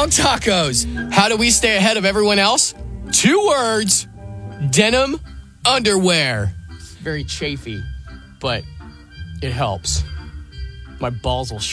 Dog tacos. How do we stay ahead of everyone else? 2 words. Denim underwear. Very chafy, but it helps. My balls will